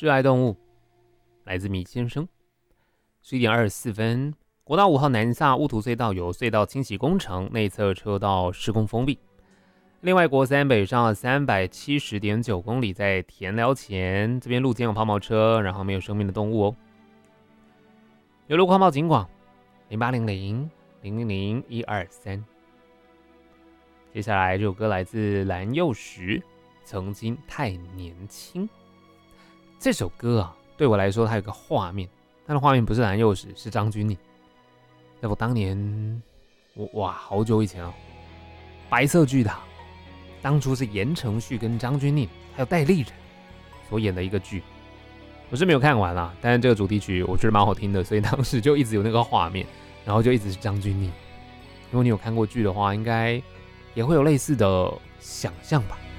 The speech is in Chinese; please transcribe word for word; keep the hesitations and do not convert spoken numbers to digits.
是爱动物，来自米先生。十一点二十四分，国道五号南下乌涂隧道有隧道清洗工程，内侧车道施工封闭。另外，国三北上三百七十点九公里，在田寮前这边路肩有抛锚车，然后没有生命的动物哦。有路况报警广零八零零零零零一二三。接下来这首歌来自蓝又时，曾经太年轻。这首歌啊，对我来说它有个画面，它的画面不是蓝又时，是张钧甯。在我当年，我哇，好久以前哦，白色巨塔。当初是言承旭跟张钧甯还有戴立忍所演的一个剧，我是没有看完啦，但是这个主题曲我觉得蛮好听的，所以当时就一直有那个画面，然后就一直是张钧甯。如果你有看过剧的话，应该也会有类似的想象吧。